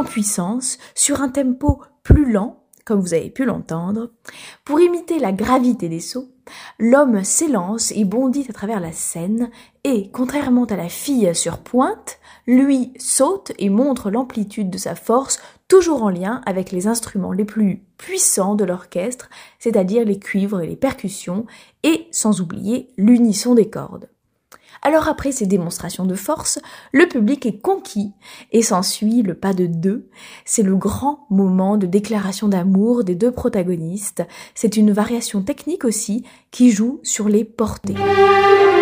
puissance sur un tempo plus lent, comme vous avez pu l'entendre. Pour imiter la gravité des sauts, l'homme s'élance et bondit à travers la scène et, contrairement à la fille sur pointe, lui saute et montre l'amplitude de sa force, toujours en lien avec les instruments les plus puissants de l'orchestre, c'est-à-dire les cuivres et les percussions, et sans oublier l'unisson des cordes. Alors après ces démonstrations de force, le public est conquis et s'ensuit le pas de deux. C'est le grand moment de déclaration d'amour des deux protagonistes. C'est une variation technique aussi qui joue sur les portées.